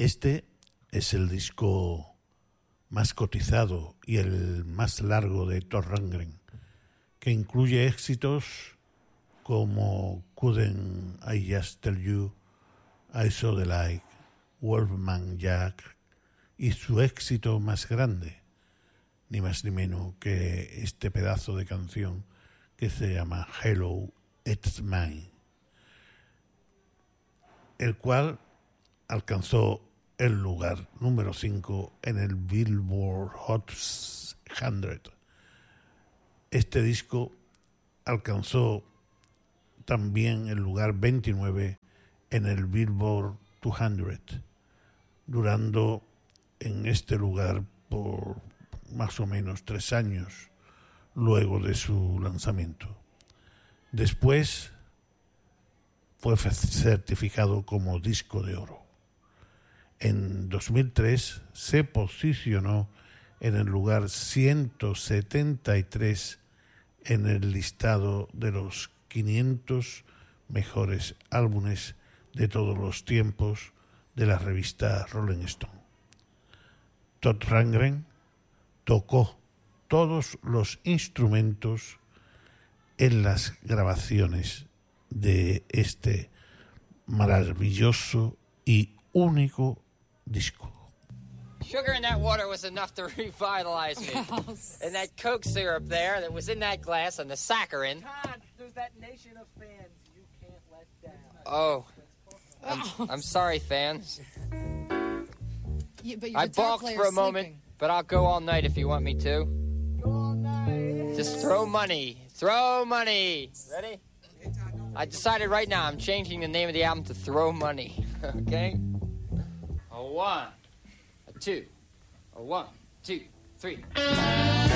Este es el disco más cotizado y el más largo de Todd Rundgren, que incluye éxitos como Couldn't I Just Tell You, I Saw the Light, Wolfman Jack y su éxito más grande, ni más ni menos que este pedazo de canción que se llama Hello, It's Mine, el cual alcanzó el lugar número 5 en el Billboard Hot 100. Este disco alcanzó también el lugar 29 en el Billboard 200, durando en este lugar por más o menos 3 años luego de su lanzamiento. Después fue certificado como disco de oro. En 2003 se posicionó en el lugar 173 en el listado de los 500 mejores álbumes de todos los tiempos de la revista Rolling Stone. Todd Rundgren tocó todos los instrumentos en las grabaciones de este maravilloso y único disco. Sugar in that water was enough to revitalize me. And that Coke syrup there that was in that glass and the saccharin. Todd, there's that nation of fans you can't let down. Oh, I'm sorry, fans. I balked for a moment, but I'll go all night if you want me to. Go all night. Just throw money. Throw money. Ready? I decided right now I'm changing the name of the album to Throw Money. Okay? A 1, a 2, a 1, 2, 3.